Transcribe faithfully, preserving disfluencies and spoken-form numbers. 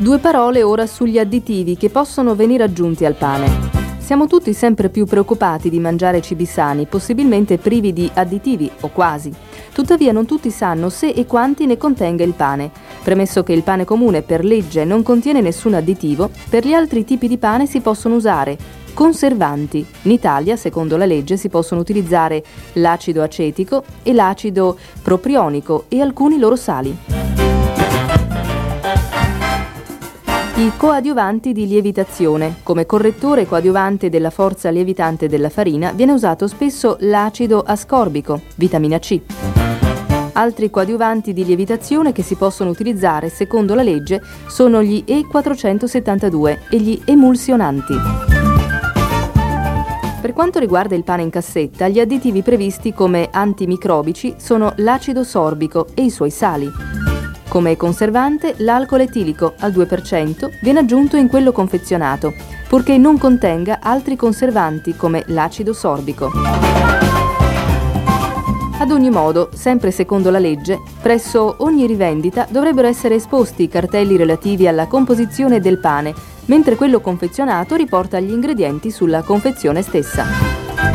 Due parole ora sugli additivi che possono venire aggiunti al pane. Siamo tutti sempre più preoccupati di mangiare cibi sani, possibilmente privi di additivi, o quasi. Tuttavia non tutti sanno se e quanti ne contenga il pane. Premesso che il pane comune per legge non contiene nessun additivo, per gli altri tipi di pane si possono usare conservanti. In Italia, secondo la legge, si possono utilizzare l'acido acetico e l'acido propionico e alcuni loro sali. I coadiuvanti di lievitazione. Come correttore coadiuvante della forza lievitante della farina viene usato spesso l'acido ascorbico, vitamina C. Altri coadiuvanti di lievitazione che si possono utilizzare secondo la legge sono gli E quattrocentosettantadue e gli emulsionanti. Per quanto riguarda il pane in cassetta, gli additivi previsti come antimicrobici sono l'acido sorbico e i suoi sali. Come conservante, l'alcol etilico al due per cento viene aggiunto in quello confezionato, purché non contenga altri conservanti come l'acido sorbico. Ad ogni modo, sempre secondo la legge, presso ogni rivendita dovrebbero essere esposti i cartelli relativi alla composizione del pane, mentre quello confezionato riporta gli ingredienti sulla confezione stessa.